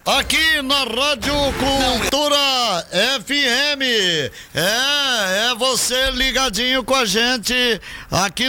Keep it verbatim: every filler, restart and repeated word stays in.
Aqui na Rádio Cultura F M. É, é você ligadinho com a gente aqui